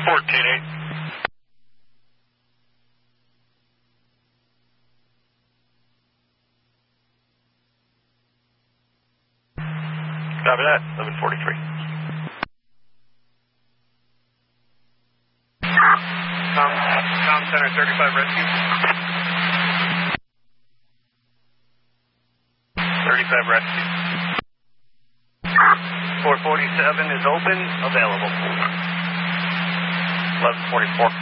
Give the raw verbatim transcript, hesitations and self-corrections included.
fourteen eight. Copy that, eleven forty-three. Com, com Center thirty-five rescue. thirty-five rescue. four forty-seven is open, available. eleven forty-four.